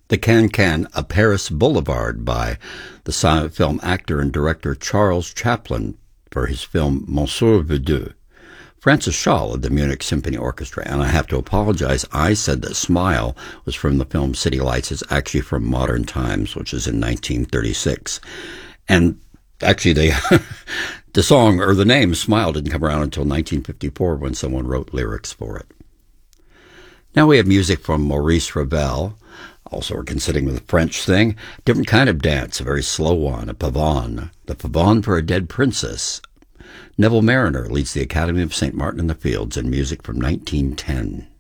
The Can-Can, A Paris Boulevard by the silent film actor and director Charles Chaplin for his film Monsieur Verdoux. Francis Shaw of the Munich Symphony Orchestra, and I have to apologize, I said that Smile was from the film City Lights. It's actually from Modern Times, which is in 1936. And actually, the song, or the name Smile, didn't come around until 1954 when someone wrote lyrics for it. Now we have music from Maurice Ravel. Also, we're considering the French thing. Different kind of dance, a very slow one, a pavane. The pavane for a dead princess. Neville Marriner leads the Academy of St. Martin in the Fields in music from 1910.